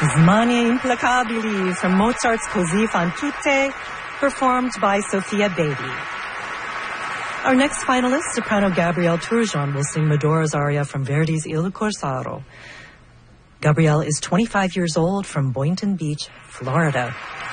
Smanie Implacabili from Mozart's Così fan tutte, performed by Sophia Baby. Our next finalist, soprano Gabrielle Turgeon, will sing Medora's aria from Verdi's Il Corsaro. Gabrielle is 25 years old from Boynton Beach, Florida.